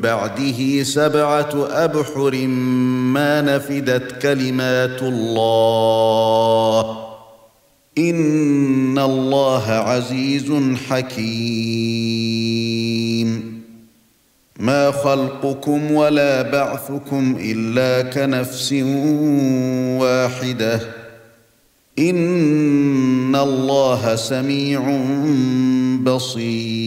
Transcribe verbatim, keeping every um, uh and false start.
بعده سبعة أبحر ما نفدت كلمات الله إن الله عزيز حكيم ما خلقكم ولا بعثكم إلا كنفس واحدة إن الله سميع بصير